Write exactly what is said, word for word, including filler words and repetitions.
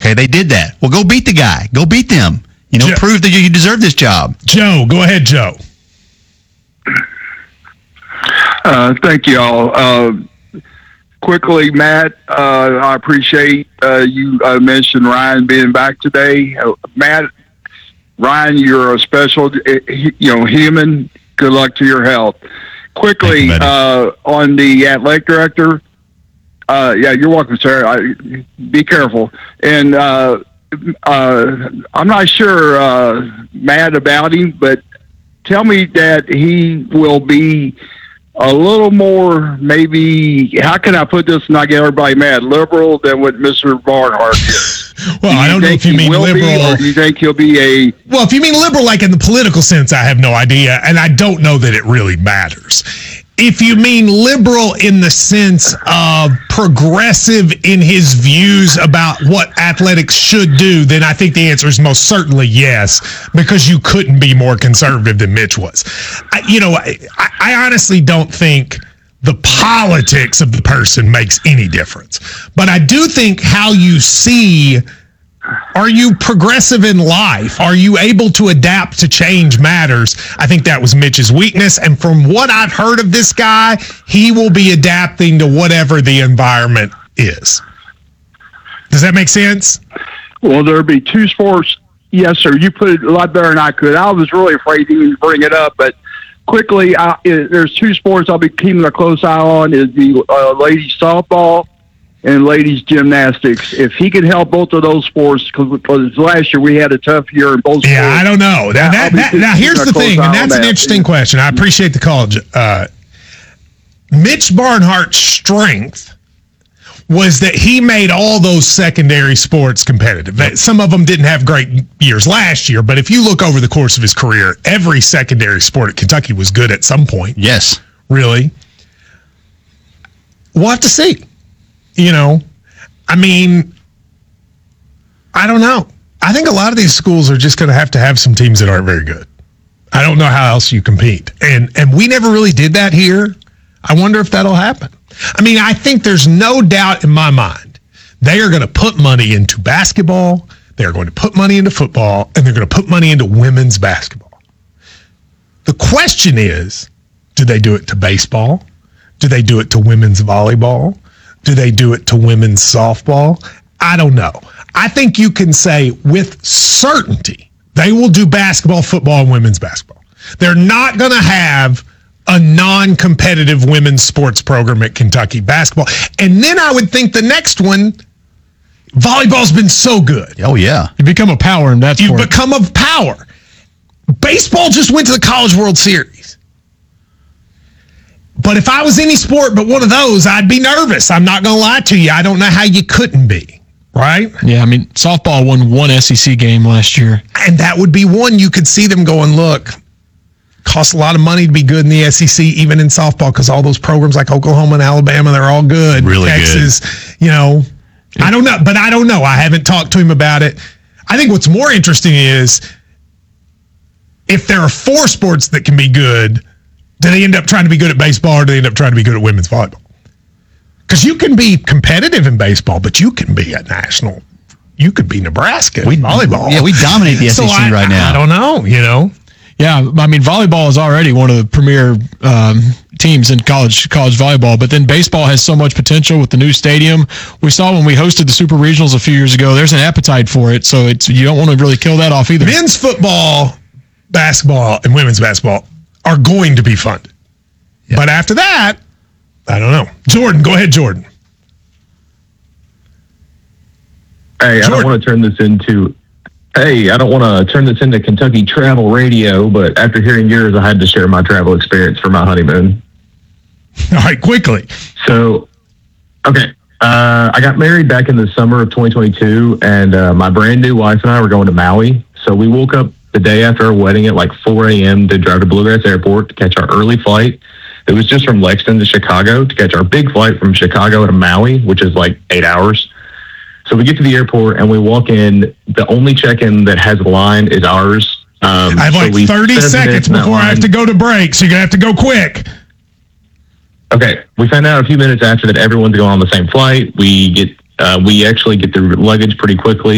Okay, they did that. Well, go beat the guy. Go beat them. You know, Joe, prove that you deserve this job. Joe, go ahead, Joe. Uh, thank you all. Uh, quickly, Matt, uh, I appreciate uh, you uh, mentioned Ryan being back today. Uh, Matt, Ryan, you're a special, you know, human. Good luck to your health. Quickly, you, uh, on the athletic director, uh, yeah, you're welcome, sir. I, be careful. And uh, uh, I'm not sure, uh, Matt, about him, but tell me that he will be a little more, maybe, how can I put this and not get everybody mad, liberal than what Mister Barnhart is? Well, I don't know if you mean liberal. Be, or do you think he'll be a... Well, if you mean liberal, like in the political sense, I have no idea, and I don't know that it really matters. If you mean liberal in the sense of progressive in his views about what athletics should do, then I think the answer is most certainly yes, because you couldn't be more conservative than Mitch was. I, you know, I, I honestly don't think the politics of the person makes any difference. But I do think how you see, are you progressive in life? Are you able to adapt to change matters? I think that was Mitch's weakness. And from what I've heard of this guy, he will be adapting to whatever the environment is. Does that make sense? Well, there'll be two sports. Yes, sir. You put it a lot better than I could. I was really afraid to even bring it up, but quickly, uh, there's two sports I'll be keeping a close eye on is the uh, ladies softball and ladies gymnastics. If he could help both of those sports, because last year we had a tough year in both sports. Yeah, I don't know. That, that, that, now, here's the thing, and that's an interesting question. I appreciate the call. Uh, Mitch Barnhart's strength was that he made all those secondary sports competitive. Some of them didn't have great years last year, but if you look over the course of his career, every secondary sport at Kentucky was good at some point. Yes. Really. We'll have to see. You know, I mean, I don't know. I think a lot of these schools are just going to have to have some teams that aren't very good. I don't know how else you compete. And and we never really did that here. I wonder if that'll happen. I mean, I think there's no doubt in my mind they are going to put money into basketball, they're going to put money into football, and they're going to put money into women's basketball. The question is, do they do it to baseball? Do they do it to women's volleyball? Do they do it to women's softball? I don't know. I think you can say with certainty they will do basketball, football, and women's basketball. They're not going to have a non-competitive women's sports program at Kentucky basketball. And then I would think the next one, volleyball's been so good. Oh, yeah. You become a power in that sport. You've become a power. Baseball just went to the College World Series. But if I was any sport but one of those, I'd be nervous. I'm not going to lie to you. I don't know how you couldn't be, right? Yeah, I mean, softball won one S E C game last year. And that would be one you could see them going, look, costs a lot of money to be good in the S E C, even in softball, because all those programs like Oklahoma and Alabama, they're all good. Really Texas, good. You know, yeah. I don't know, but I don't know. I haven't talked to him about it. I think what's more interesting is if there are four sports that can be good, do they end up trying to be good at baseball or do they end up trying to be good at women's volleyball? Because you can be competitive in baseball, but you can be a national. You could be Nebraska we, in volleyball. Yeah, we dominate the so S E C I, right now. I don't know, you know. Yeah, I mean, volleyball is already one of the premier um, teams in college college volleyball, but then baseball has so much potential with the new stadium. We saw when we hosted the Super Regionals a few years ago, there's an appetite for it, so it's you don't want to really kill that off either. Men's football, basketball, and women's basketball are going to be funded. Yeah. But after that, I don't know. Jordan, go ahead, Jordan. Hey, Jordan. I don't want to turn this into... Hey, I don't want to turn this into Kentucky travel radio, but after hearing yours, I had to share my travel experience for my honeymoon. All right, quickly. So, okay. Uh, I got married back in the summer of twenty twenty-two, and uh, my brand new wife and I were going to Maui. So we woke up the day after our wedding at like four a.m. to drive to Bluegrass Airport to catch our early flight. It was just from Lexington to Chicago to catch our big flight from Chicago to Maui, which is like eight hours. So we get to the airport and we walk in. The only check-in that has a line is ours. Um, I have so like thirty seconds before I have to go to break, so you're going to have to go quick. Okay. We found out a few minutes after that everyone's going on the same flight. We get uh, we actually get the luggage pretty quickly.